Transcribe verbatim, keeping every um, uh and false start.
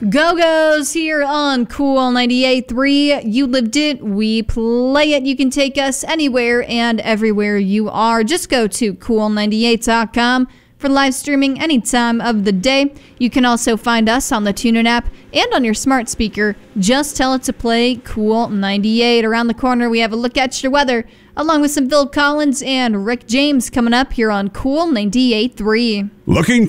Go-Go's here on Cool ninety-eight point three. You lived it, we play it. You can take us anywhere and everywhere you are. Just go to cool ninety-eight dot com for live streaming any time of the day. You can also find us on the TuneIn app and on your smart speaker. Just tell it to play Cool ninety-eight. Around the corner, we have a look at your weather, along with some Phil Collins and Rick James coming up here on Cool ninety-eight point three. Looking